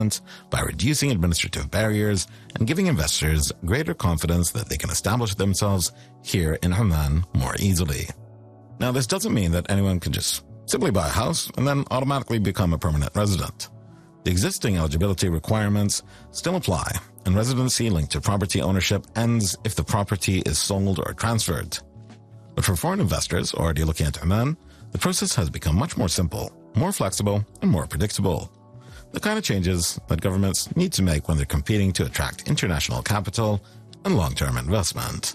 by reducing administrative barriers and giving investors greater confidence that they can establish themselves here in Oman more easily. Now, this doesn't mean that anyone can just simply buy a house and then automatically become a permanent resident. The existing eligibility requirements still apply, and residency linked to property ownership ends if the property is sold or transferred. But for foreign investors already looking at Oman, the process has become much more simple, more flexible, and more predictable. The kind of changes that governments need to make when they're competing to attract international capital and long-term investment.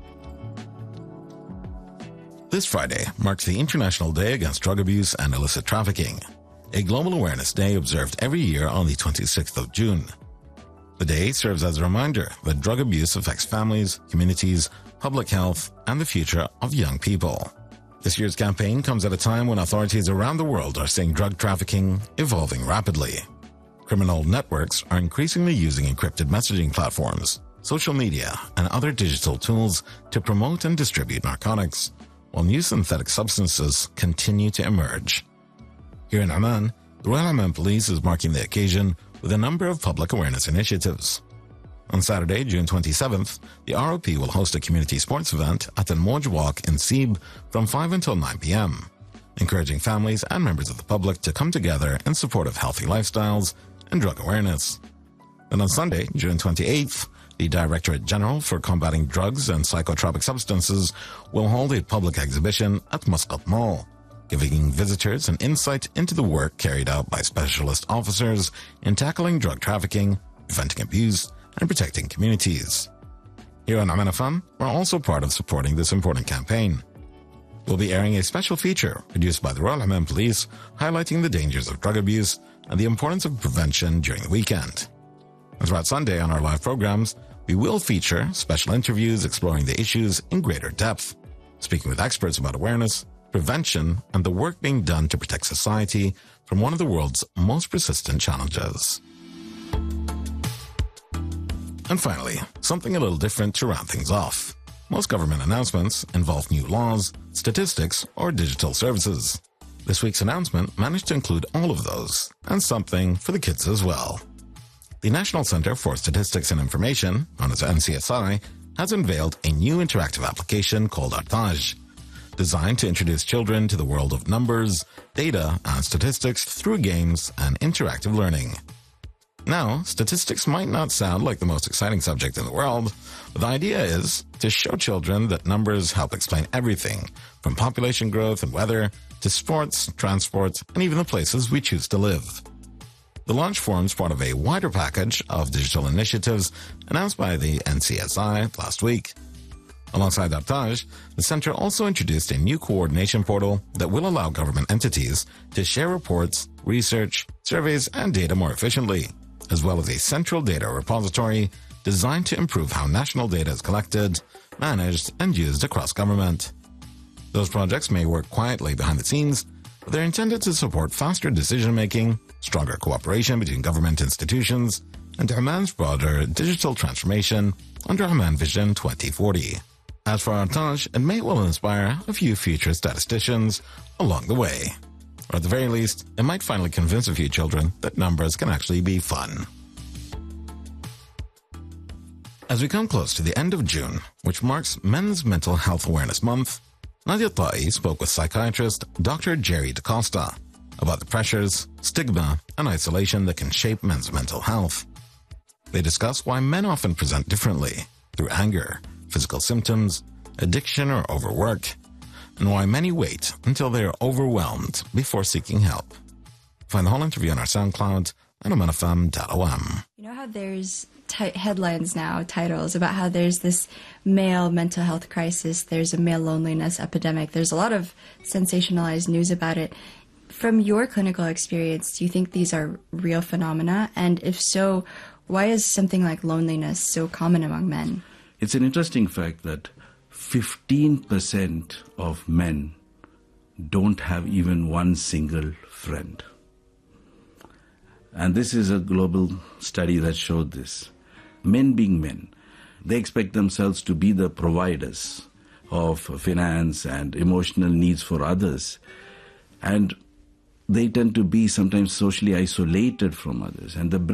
This Friday marks the International Day Against Drug Abuse and Illicit Trafficking, a global awareness day observed every year on the 26th of June. The day serves as a reminder that drug abuse affects families, communities, public health, and the future of young people. This year's campaign comes at a time when authorities around the world are seeing drug trafficking evolving rapidly. Criminal networks are increasingly using encrypted messaging platforms, social media, and other digital tools to promote and distribute narcotics, while new synthetic substances continue to emerge. Here in Oman, the Royal Oman Police is marking the occasion with a number of public awareness initiatives. On Saturday, June 27th, the ROP will host a community sports event at Al Moj Walk in Seeb from 5 until 9 p.m., encouraging families and members of the public to come together in support of healthy lifestyles and drug awareness. Then on Sunday, June 28th, the Directorate General for Combating Drugs and Psychotropic Substances will hold a public exhibition at Muscat Mall, giving visitors an insight into the work carried out by specialist officers in tackling drug trafficking, preventing abuse, and protecting communities. Here on Oman FM, we're also part of supporting this important campaign. We'll be airing a special feature produced by the Royal Oman Police highlighting the dangers of drug abuse and the importance of prevention during the weekend. And throughout Sunday on our live programs, we will feature special interviews exploring the issues in greater depth, speaking with experts about awareness, prevention, and the work being done to protect society from one of the world's most persistent challenges. And finally, something a little different to round things off. Most government announcements involve new laws, statistics, or digital services. This week's announcement managed to include all of those, and something for the kids as well. The National Center for Statistics and Information, known as NCSI, has unveiled a new interactive application called Artaj, designed to introduce children to the world of numbers, data, and statistics through games and interactive learning. Now, statistics might not sound like the most exciting subject in the world, but the idea is to show children that numbers help explain everything, from population growth and weather to sports, transport, and even the places we choose to live. The launch forms part of a wider package of digital initiatives announced by the NCSI last week. Alongside Artaj, the center also introduced a new coordination portal that will allow government entities to share reports, research, surveys, and data more efficiently, as well as a central data repository designed to improve how national data is collected, managed, and used across government. Those projects may work quietly behind the scenes, but they're intended to support faster decision-making, stronger cooperation between government institutions, and Oman's broader digital transformation under Oman Vision 2040. As for Artaj, it may well inspire a few future statisticians along the way. Or at the very least, it might finally convince a few children that numbers can actually be fun. As we come close to the end of June, which marks Men's Mental Health Awareness Month, Nadia Ta'i spoke with psychiatrist Dr. Jerry DaCosta about the pressures, stigma, and isolation that can shape men's mental health. They discuss why men often present differently through anger, physical symptoms, addiction, or overwork, and why many wait until they are overwhelmed before seeking help. Find the whole interview on our SoundCloud and omanfm.om. You know how there's headlines now, titles about how there's this male mental health crisis, there's a male loneliness epidemic, there's a lot of sensationalized news about it. From your clinical experience, do you think these are real phenomena? And if so, why is something like loneliness so common among men? It's an interesting fact that 15% of men don't have even one single friend. And this is a global study that showed this. Men being men, they expect themselves to be the providers of finance and emotional needs for others. And they tend to be sometimes socially isolated from others. And the